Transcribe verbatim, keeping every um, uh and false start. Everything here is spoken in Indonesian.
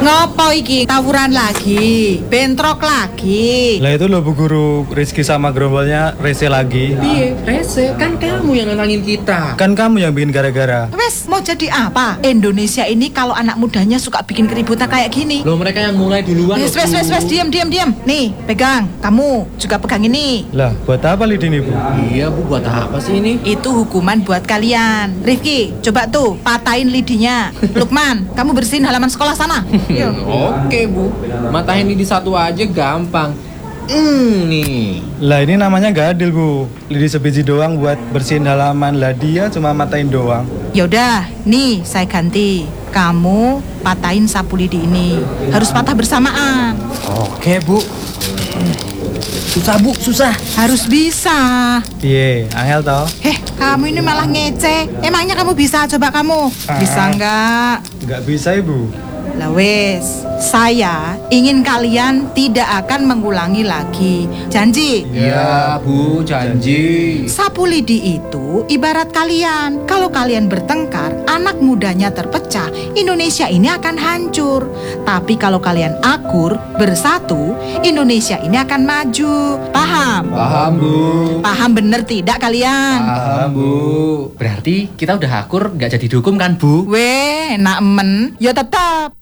Ngopo iki? Tawuran lagi, bentrok lagi. Lah itu loh Bu Guru, Rizky sama gerombolnya rese lagi. Piye, rese? Kan kamu yang nantangin kita. Kan kamu yang bikin gara-gara. Wes, mau jadi apa? Indonesia ini kalau anak mudanya suka bikin keributan kayak gini. Loh, mereka yang mulai duluan. Wes, loh, wes, Bu. wes, wes, diam, diam, diam. Nih, pegang. Kamu juga pegang ini. Lah, buat apa lidi ini Bu? Iya, Bu, buat apa sih ini? Itu hukuman buat kalian. Rifki, coba tuh patahin lidinya. Lukman, kamu bersihin halaman sekolah sana. Yuk. Oke, Bu. Matahin lidi satu aja gampang. Hmm, nih. Lah ini namanya gak adil Bu. Lidi sebiji doang buat bersihin halaman. Lah dia cuma matain doang. Yaudah, nih saya ganti. Kamu patahin sapu lidi ini. Harus patah bersamaan. Oke, Bu. Susah, Bu, susah. Harus bisa. Iya, angel toh. Heh, kamu ini malah ngece. Emangnya kamu bisa? Coba kamu. Ah. Bisa nggak? Nggak bisa Ibu. Lah wes, saya ingin kalian tidak akan mengulangi lagi. Janji? Iya, Bu, janji. Sapu lidi itu ibarat kalian. Kalau kalian bertengkar, anak mudanya terpecah, Indonesia ini akan hancur. Tapi kalau kalian akur, bersatu, Indonesia ini akan maju. Paham? Paham, Bu. Paham bener tidak kalian? Paham, Bu. Berarti kita udah akur, nggak jadi dihukum kan, Bu? Weh, enak men. Ya tetap.